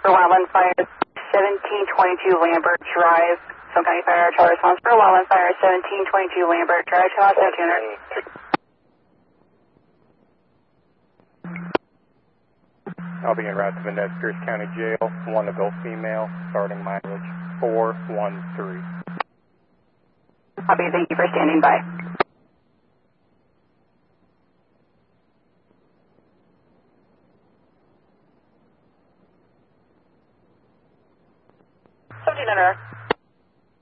for Wildland Fire 1722 Lambert Drive. Some County Fire, Charlie response for Wildland Fire 1722 Lambert Drive, Channel 1700. I'll be en route to Vanessa Pierce County Jail, 1 adult female, starting mileage 413. Copy, thank you for standing by. $1,700.